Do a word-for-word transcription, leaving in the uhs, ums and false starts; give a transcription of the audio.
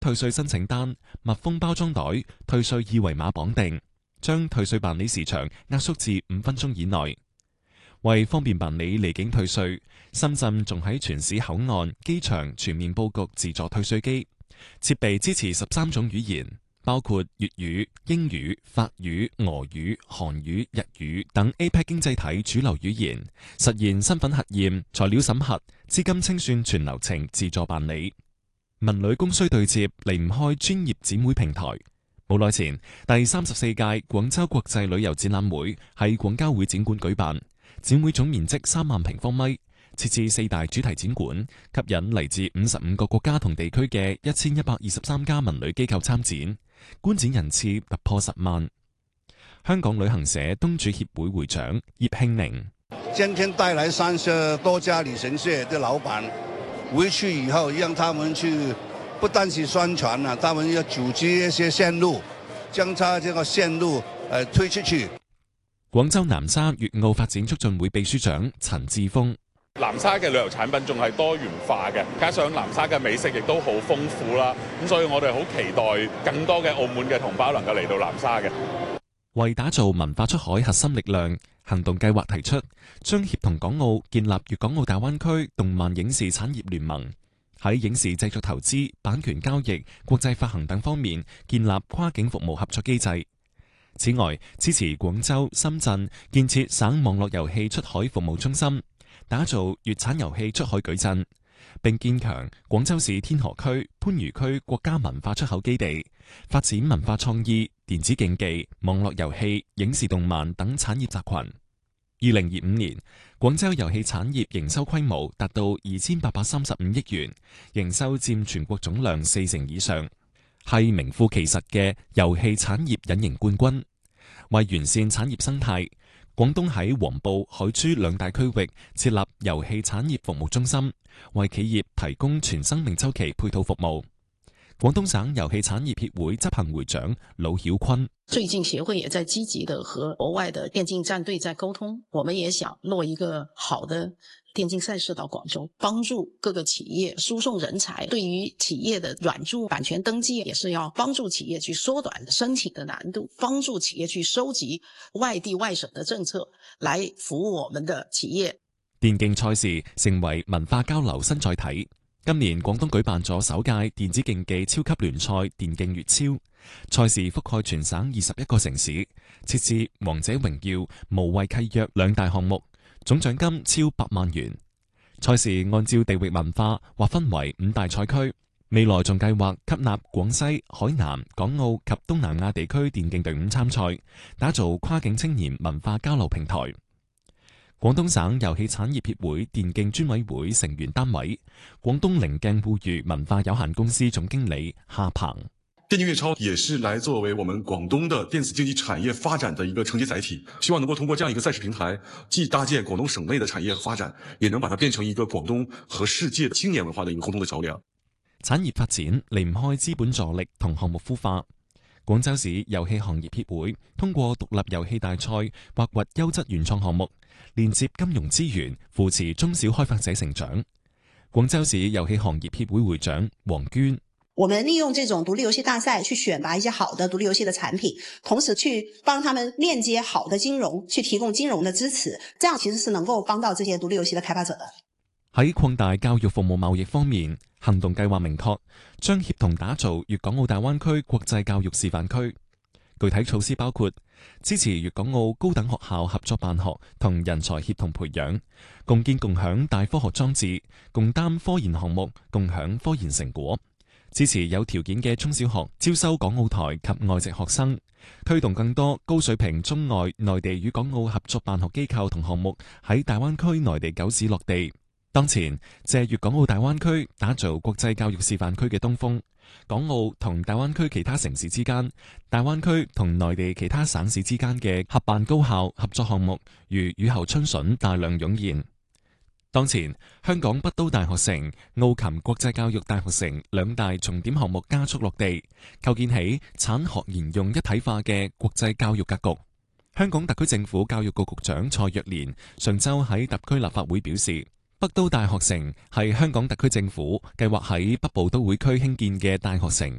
退稅申請單、密封包裝袋、退稅二維碼綁定，將退稅辦理時長壓縮至五分鐘以內。為方便辦理離境退稅，深圳仲喺全市口岸、機場全面佈局自助退稅機，設備支持十三種語言，包括粵語、英語、法語、俄語、韓語、日語等 A P E C 經濟體主流語言，實現身份核驗、材料審核、資金清算全流程自助辦理。文旅供需對接離唔開專業展會平台。冇耐前，第三十四屆廣州國際旅遊展覽會喺廣交會展館舉辦。展會總面積三萬平方米，設置四大主題展館，吸引嚟自五十五個國家同地區嘅一千一百二十三家文旅機構參展，觀展人次突破十萬。香港旅行社東主協會會長葉慶寧： 今天帶來三十多家旅行社的老闆回去以後，讓他們去不單是宣傳啊，他們要組織一些線路，將他這個線路誒推出去。 廣州南沙粵澳發展促進會秘書長陳志峰： 南沙嘅旅遊產品仲係多元化嘅，加上南沙嘅美食亦都好豐富啦，咁所以我哋好期待更多嘅澳門嘅同胞能夠嚟到南沙嘅。 為打造文化出海核心力量，行動計劃提出將協同港澳建立粵港澳大灣區動漫影視產業聯盟，喺影視製作投資、版權交易、國際發行等方面建立跨境服務合作機制。此外，支持廣州、深圳建設省網絡遊戲出海服務中心，打造粵產遊戲出海矩陣，並堅強廣州市天河區、番禺區國家文化出口基地，發展文化創意、電子競技、網絡遊戲、影視動漫等產業集群。二零二五年，廣州遊戲產業營收規模達到二千八百三十五億元，營收佔全國總量四成以上，係名副其實嘅遊戲產業隱形冠軍。為完善產業生態，廣東喺黃埔、海珠兩大區域設立遊戲產業服務中心，為企業提供全生命週期配套服務。廣東省遊戲產業協會執行會長魯曉坤： 最近協會也在積極地和國外的電競戰隊在溝通，我們也想落一個好的電競賽事到廣州，幫助各個企業輸送人才。對於企業的軟著版權登記，也是要幫助企業去縮短申請的難度，幫助企業去收集外地外省的政策，來服務我們的企業。 電競賽事成為文化交流新載體。今年廣東舉辦咗首屆電子競技超級聯賽電競粵超，賽事覆蓋全省二十一個城市，設置王者榮耀、無畏契約兩大項目，總獎金超百萬元。賽事按照地域文化劃分為五大賽區，未來仲計劃吸納廣西、海南、港澳及東南亞地區電競隊伍參賽，打造跨境青年文化交流平台。廣東省遊戲產業協會電競專委會成員單位，廣東棱鏡互娛文化有限公司總經理夏鵬： 電競粵超也是來作為我們廣東的電子競技產業發展的一個承接載體，希望能夠通過這樣一個賽事平台，既搭建廣東省內的產業發展，也能把它變成一個廣東和世界青年文化的一個溝通的橋梁。 產業發展離唔開資本助力同項目孵化。廣州市遊戲行業協會通過獨立遊戲大賽挖掘優質原創項目，連接金融資源，扶持中小開發者成長。廣州市遊戲行業協會會長黃娟： 我們利用這種獨立遊戲大賽去選拔一些好的獨立遊戲的產品，同時去幫他們鏈接好的金融，去提供金融的支持，這樣其實是能夠幫到這些獨立遊戲的開發者的。 喺擴大教育服務貿易方面，行動計劃明確將協同打造粵港澳大灣區國際教育示範區。具體措施包括支持粵港澳高等學校合作辦學同人才協同培養，共建共享大科學裝置，共擔科研項目，共享科研成果。支持有條件嘅中小學招收港澳台及外籍學生，推動更多高水平中外內地與港澳合作辦學機構同項目喺大灣區內地九市落地。當前借粵港澳大灣區打造國際教育示範區嘅東風，港澳同大灣區其他城市之間、大灣區同內地其他省市之間嘅合辦高校合作項目，如雨後春筍大量湧現。當前香港北都大學城、澳琴國際教育大學城兩大重點項目加速落地，構建起產學研用一體化嘅國際教育格局。香港特區政府教育局局長蔡若蓮上週喺特區立法會表示， 北都大學城係香港特區政府計劃喺北部都會區興建嘅大學城。